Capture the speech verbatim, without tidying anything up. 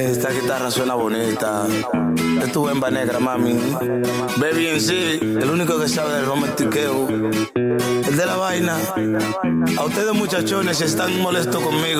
Esta guitarra suena bonita. Es tu hemba negra, mami. Baby en sí, el único que sabe del romantiqueo. El de la vaina. A ustedes muchachones, si están molestos conmigo,